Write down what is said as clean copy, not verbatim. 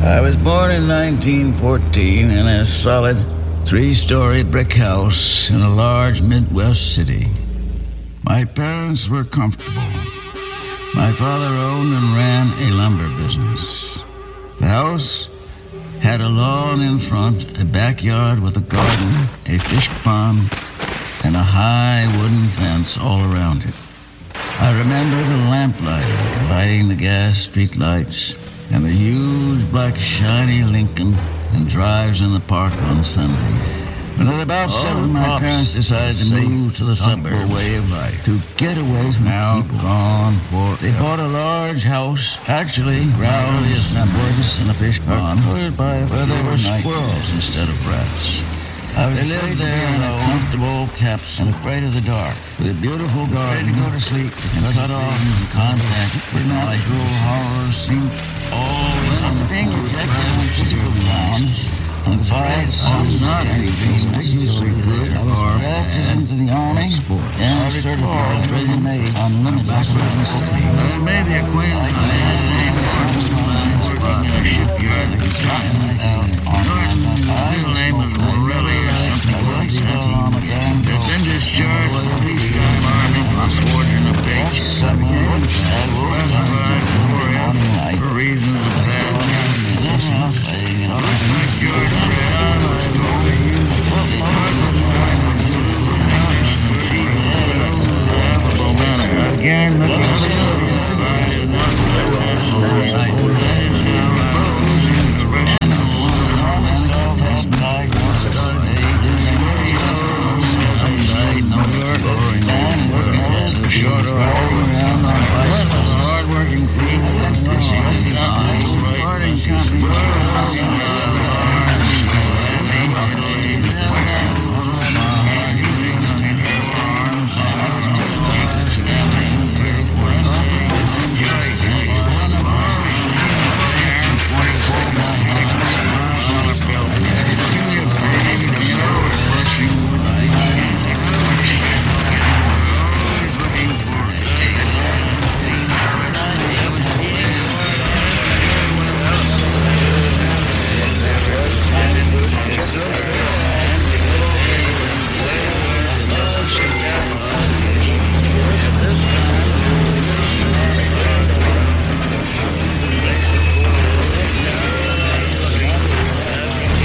I was born in 1914 in a solid 3-story brick house in a large Midwest city. My parents were comfortable. My father owned and ran a lumber business. The house had a lawn in front, a backyard with a garden, a fish pond, and a high wooden fence all around it. I remember the lamplighter lighting the gas street lights and the huge black shiny Lincoln and drives in the park on Sunday. But at about 7, my parents decided to move to the suburban way of life, to get away from people. Gone for they bought a large house, actually grounds and woods and a fish pond, where there were squirrels instead of rats. I was lived there in a comfortable capsule, afraid of the dark, with a beautiful garden, to go to sleep, and cut off in contact with natural horrors seemed always on the thing protected on physical grounds. And besides, not anything usually good or bad. Into the army, and certified ready-made unlimited. I made the acquaintance